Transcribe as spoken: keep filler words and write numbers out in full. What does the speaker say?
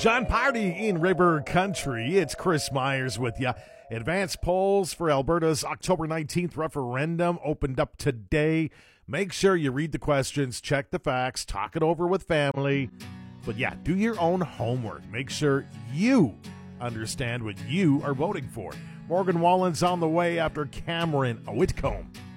John Party in River Country. It's Chris Myers with you. Advanced polls for Alberta's October nineteenth referendum opened up today. Make sure you read the questions, check the facts, talk it over with family. But yeah, do your own homework. Make sure you understand what you are voting for. Morgan Wallen's on the way after Cameron Whitcomb.